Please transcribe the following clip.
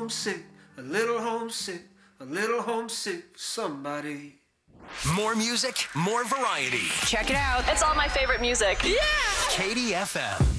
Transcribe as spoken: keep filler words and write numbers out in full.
homesick, a little homesick, a little homesick for somebody. More music, more variety. Check it out. It's all my favorite music. Yeah! Katie F M.